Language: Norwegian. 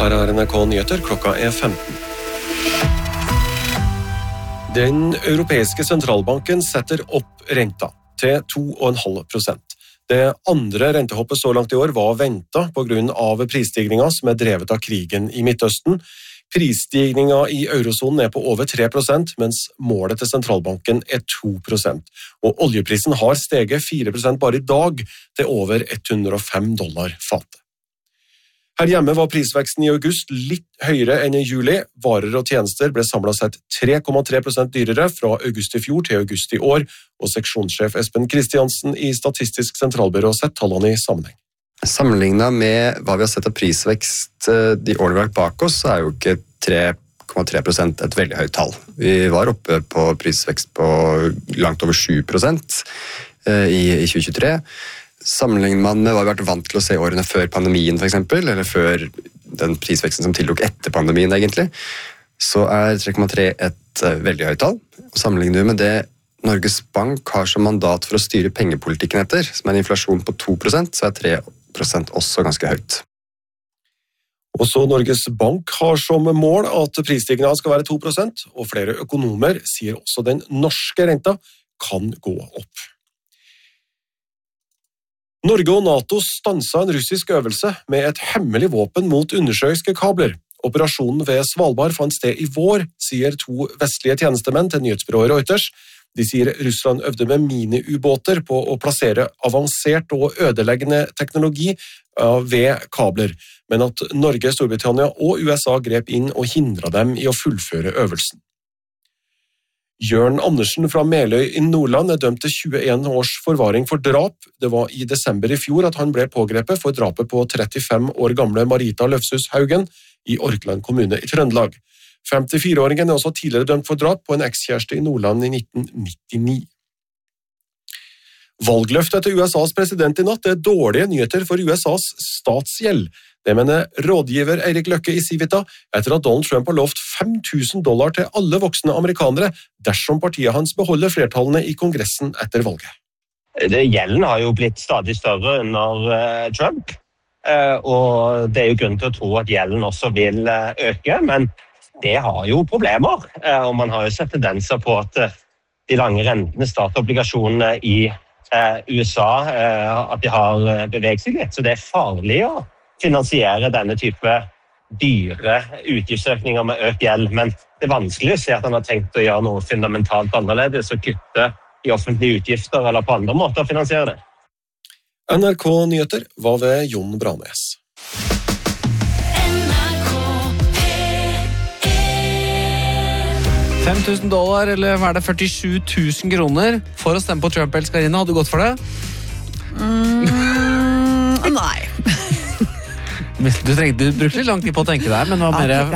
Her NRK Nyheter, klokka 15. Den europeiske sentralbanken setter opp renta til 2,5%. Det andre rentehoppet så langt i år var ventet på grunn av prisstigningen som drevet av krigen i Midtøsten. Prisstigningen i eurozonen på over 3%, mens målet til sentralbanken 2%. Og oljeprisen har steget 4% bare i dag til over $105 fatet. Her hjemme var prisveksten i august litt høyere enn i juli. Varer og tjenester ble samlet sett 3,3% dyrere fra august i fjor til august i år, og seksjonssjef Espen Kristiansen i Statistisk sentralbyrå setter tallene i sammenheng. Sammenlignet med hva vi har sett av prisvekst de årene vi har bak oss, så jo ikke 3,3% et veldig høyt tall. Vi var oppe på prisvekst på langt over 7% i 2023. Sammenligner man med hva vi har vært vant til å se årene før pandemien for eksempel, eller før den prisveksten som tiltok etter pandemien egentlig, så 3,3 et veldig høyt tall. Og sammenligner vi med det Norges Bank har som mandat for å styre pengepolitikken etter, som en inflasjon på 2%, så 3% også ganske høyt. Også Norges Bank har som mål at prisstigningen skal være 2%, og flere økonomer sier også den norske renta kan gå opp. Norge og NATO stanset en russisk øvelse med et hemmelig våpen mot undersjøiske kabler. Operasjonen ved Svalbard fant sted i vår, sier 2 vestlige tjenestemenn til nyhetsbyrået Reuters. De sier Russland øvde med mini-ubåter på å plassere avansert og ødeleggende teknologi ved kabler, men at Norge, Storbritannia og USA grep inn og hindret dem i å fullføre øvelsen. Jørn Andersen fra Meløy i Nordland dømt til 21 års forvaring for drap. Det var i desember i fjor at han ble pågrepet for drapet på 35 år gamle Marita Løfshus Haugen i Orkland kommune i Trøndelag. 54-åringen også tidligere dømt for drap på en ekskjæreste i Nordland i 1999. Valgløftet til USAs president i natt dårlige nyheter for USAs statsgjeld. Det mener rådgiver Eirik Løkke i Civita etter at Donald Trump har lovt $5,000 til alle voksne amerikanere dersom partiet hans beholder flertallene i kongressen etter valget. Gjelden har jo blitt stadig større under Trump, og det jo grunn til å tro at gjelden også vil øke, men det har jo problemer, og man har jo sett tendenser på at de lange rentene, statsobligasjonene i USA, at de har beveget seg litt, så det farlig å finansiere denne type dyre utgiftsøkninger med økt gjeld, men det vanskelig å se at han har tenkt å gjøre noe fundamentalt annerledes og kutte i offentlige utgifter eller på andre måter å finansiere det. NRK Nyheter var ved Jon Branes. $5,000, eller hva det, 47 000 kroner for å stemme på Trump-elskerinne. Hadde du gått for det? Nei. Du brukte litt lang tid på å tenke der, men det var mer